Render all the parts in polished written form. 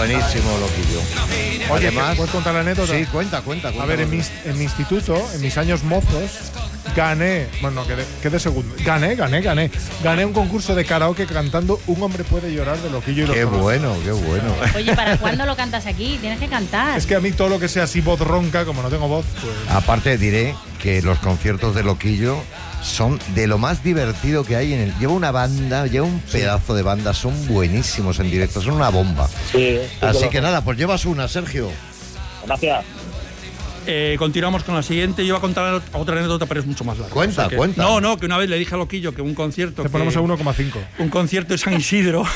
Buenísimo, Loquillo. Oye, Además, ¿puedes contar la anécdota? Sí, cuenta. A ver, en mi instituto, en mis años mozos, gané, bueno, no, quedé segundo. Gané un concurso de karaoke cantando Un hombre puede llorar de Loquillo y los Qué Zorros. bueno. Oye, ¿para cuándo lo cantas aquí? Tienes que cantar. Es que a mí todo lo que sea así voz ronca, como no tengo voz, pues… Aparte diré que los conciertos de Loquillo son de lo más divertido que hay lleva una banda, lleva un pedazo de banda, son buenísimos en directo, son una bomba. Sí, Así que nada, pues llevas una, Sergio. Gracias. Continuamos con la siguiente. Yo iba a contar otra anécdota, pero es mucho más larga. Cuenta. No, que una vez le dije a Loquillo que un concierto… Te ponemos a 1,5. Un concierto en San Isidro,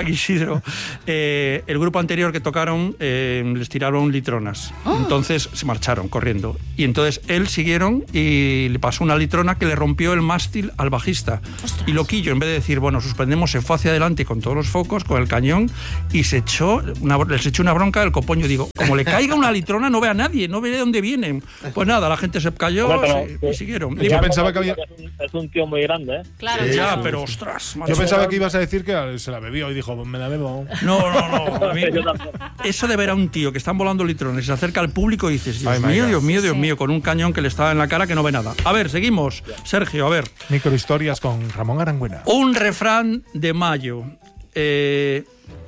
el grupo anterior que tocaron les tiraron litronas. Entonces se marcharon corriendo. Y entonces él siguieron y le pasó una litrona que le rompió el mástil al bajista. ¡Ostras! Y Loquillo, en vez de decir, bueno, suspendemos, se fue hacia adelante con todos los focos, con el cañón, y les echó una bronca del copoño. Digo, como le caiga una litrona, no ve a nadie, no ve de dónde vienen. Pues nada, la gente se cayó y siguieron. Yo pensaba que había… Es un tío muy grande, ¿eh? Claro, Ya, claro. pero ostras, macho. Yo pensaba que ibas a decir que se la bebió y dijo, me la bebo. No. A mí, eso de ver a un tío que están volando litrones y se acerca al público y dices, Dios mío, con un cañón que le está en la cara que no ve nada. A ver, seguimos. Sergio, a ver. Microhistorias con Ramón Arangüena. Un refrán de mayo. El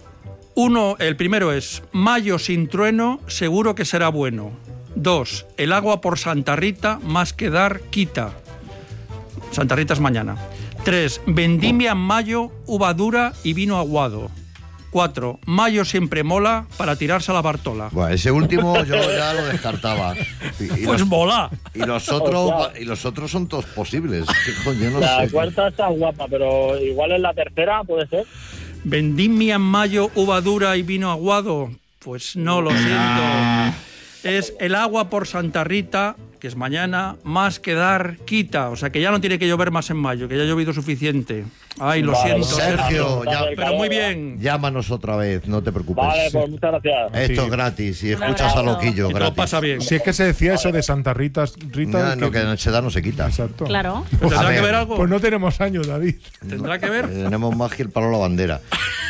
primero es: mayo sin trueno, seguro que será bueno. 2. El agua por Santa Rita, más que dar, quita. Santa Rita es mañana. 3. Vendimia en mayo, uva dura y vino aguado. 4. Mayo siempre mola para tirarse a la Bartola. Bueno, ese último yo ya lo descartaba. Pues mola. Y los otros son todos posibles. Yo no La sé. cuarta está guapa, pero igual es la tercera, ¿puede ser? Vendimia en mayo, uva dura y vino aguado. Pues no, lo siento. Es el agua por Santa Rita, que es mañana, más que dar, quita. O sea, que ya no tiene que llover más en mayo, que ya ha llovido suficiente. Ay, lo siento, Sergio, pero muy bien. Llámanos otra vez, no te preocupes. Vale, pues muchas gracias. Esto es gratis y escuchas a Loquillo Y todo gratis. pasa bien. Si es que se decía eso de Santa Rita… No, que se da no se quita. Exacto. Claro. ¿Tendrá A que ver, ver algo? Pues no tenemos años, David. ¿Tendrá que ver? Tenemos más que el palo a la bandera.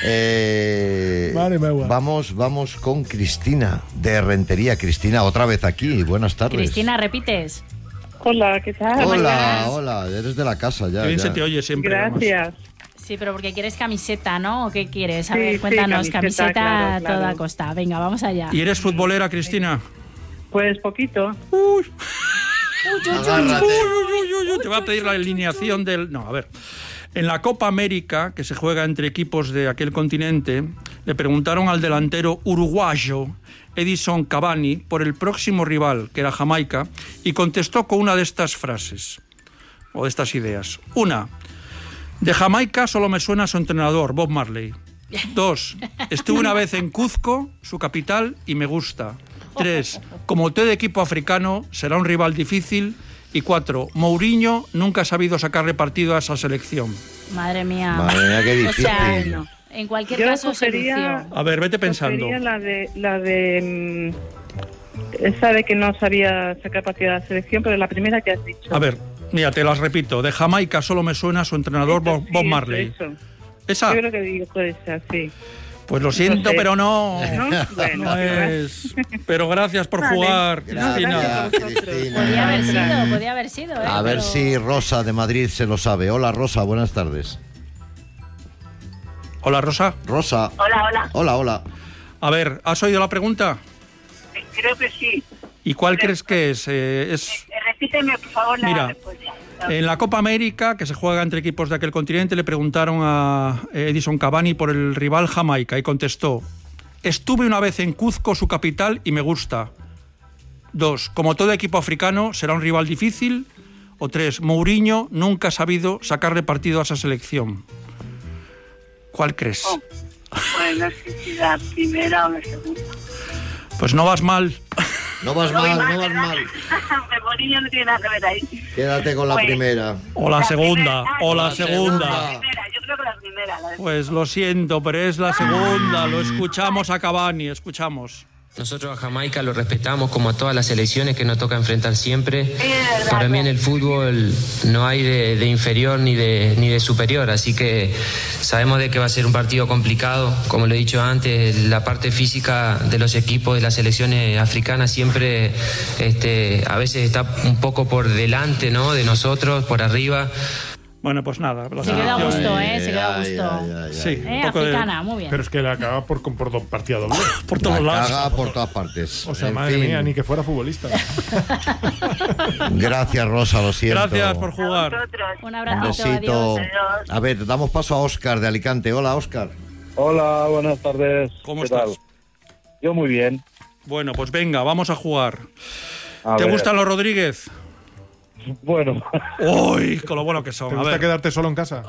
Vale, me voy. Vamos con Cristina, de Rentería. Cristina, otra vez aquí. Buenas tardes. Cristina, ¿repites? Hola, ¿qué tal? Hola, eres de la casa ya. Qué bien ya. se te oye siempre. Gracias. Sí, pero porque quieres camiseta, ¿no? ¿O qué quieres? A Sí, ver, sí, cuéntanos, camiseta, camiseta a claro. toda costa. Venga, vamos allá. ¿Y eres futbolera, Cristina? Pues poquito. Agárrate. Te voy a pedir la alineación del… No, a ver. En la Copa América, que se juega entre equipos de aquel continente, le preguntaron al delantero uruguayo Edison Cavani por el próximo rival, que era Jamaica, y contestó con una de estas frases, o de estas ideas. 1. De Jamaica solo me suena su entrenador, Bob Marley. 2. Estuve una vez en Cuzco, su capital, y me gusta. 3. Como todo equipo africano, será un rival difícil. Y 4. Mourinho nunca ha sabido sacarle partido a esa selección. Madre mía. Madre mía, qué O difícil. sea, en cualquier Yo caso, cogería- solución. A ver, vete pensando. Sería esa de que no sabía sacar partido de la selección, pero la primera que has dicho. A ver, mira, te las repito. De Jamaica solo me suena su entrenador, Eso, sí, Bob Marley. eso. ¿Esa? Yo creo que digo puede ser, sí. Pues lo siento, No sé. pero no. ¿No? Bueno, No es. Pero gracias por Vale. jugar, Gracias, Cristina. Cristina. Podía haber sido, ¿eh? A ver Pero- si Rosa de Madrid se lo sabe. Hola, Rosa, buenas tardes. Hola, Rosa. Rosa. Hola. A ver, ¿has oído la pregunta? Creo que sí. ¿Y cuál crees que es? Repíteme, por favor, la Mira, respuesta. en la Copa América, que se juega entre equipos de aquel continente, le preguntaron a Edison Cavani por el rival Jamaica y contestó: estuve una vez en Cuzco, su capital, y me gusta. 2. Como todo equipo africano, será un rival difícil. O 3. Mourinho nunca ha sabido sacarle partido a esa selección. ¿Cuál crees? Bueno, no sé si la primera o la segunda. Pues no vas mal. No vas mal. Mourinho no tiene nada que ver ahí. Quédate con la Pues- primera. O la segunda. primera. O la La segunda. segunda. Yo creo que la primera. La de- Pues lo siento, pero es la segunda. Lo escuchamos a Cavani, escuchamos. Nosotros a Jamaica lo respetamos como a todas las selecciones que nos toca enfrentar siempre. Para mí en el fútbol no hay de inferior ni de superior, así que sabemos de que va a ser un partido complicado. Como lo he dicho antes, la parte física de los equipos de las selecciones africanas siempre a veces está un poco por delante, ¿no?, de nosotros, por arriba. Bueno, pues nada. Se quedó a gusto, se quedó a gusto. Sí, africana, muy bien. Pero es que la caga por partida doble. Por todos lados. Caga por todas partes. O sea, En madre fin. mía, ni que fuera futbolista. Gracias, Rosa, lo siento. Gracias por jugar. Un Un abracito, besito. adiós. A ver, damos paso a Óscar de Alicante. Hola, Óscar. Hola, buenas tardes. ¿Cómo ¿Qué estás? tal? Yo muy bien. Bueno, pues venga, vamos a jugar. A ¿Te ver. gustan los Rodríguez? Bueno, ¡Uy! Con lo bueno que ¿Te son. A gusta ver. quedarte solo en casa?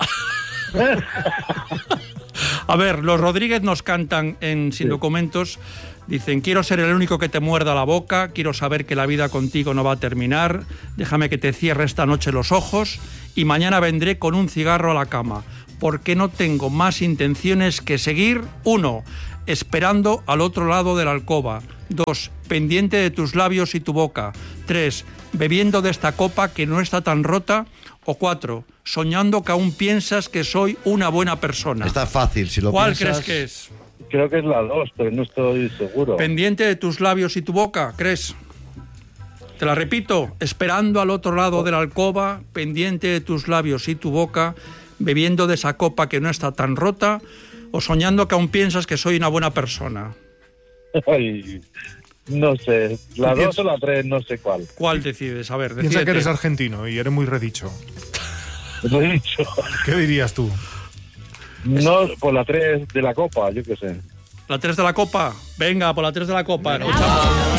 A ver, los Rodríguez nos cantan en Sin Documentos. Dicen, quiero ser el único que te muerda la boca, quiero saber que la vida contigo no va a terminar, déjame que te cierre esta noche los ojos y mañana vendré con un cigarro a la cama, porque no tengo más intenciones que seguir, 1, esperando al otro lado de la alcoba, 2, pendiente de tus labios y tu boca, 3, bebiendo de esta copa que no está tan rota, o 4, soñando que aún piensas que soy una buena persona. Está fácil, si lo ¿Cuál piensas. crees que es? creo que es la 2, pero no estoy seguro. Pendiente de tus labios y tu boca, ¿crees? Te la repito, esperando al otro lado de la alcoba, pendiente de tus labios y tu boca, bebiendo de esa copa que no está tan rota, o soñando que aún piensas que soy una buena persona. Ay, no sé, la 2 o la 3, no sé cuál. ¿Cuál decides? A ver, Piensa decídete. que eres argentino y eres muy redicho. Lo he dicho. ¿Qué dirías tú? No, por la 3 de la copa, yo qué sé. ¿La 3 de la copa? Venga, por la 3 de la copa. Bravo. Escuchamos.